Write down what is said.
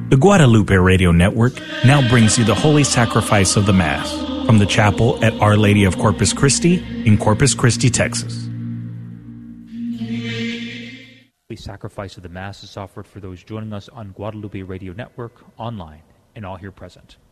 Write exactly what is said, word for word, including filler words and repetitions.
The Guadalupe Radio Network now brings you the Holy Sacrifice of the Mass from the chapel at Our Lady of Corpus Christi in Corpus Christi, Texas. The Sacrifice of the Mass is offered for those joining us on Guadalupe Radio Network, online, and all here present.